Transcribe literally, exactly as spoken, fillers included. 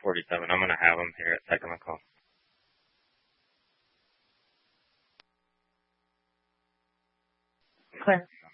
forty-seven. I'm going to have them here at second on call. Clear.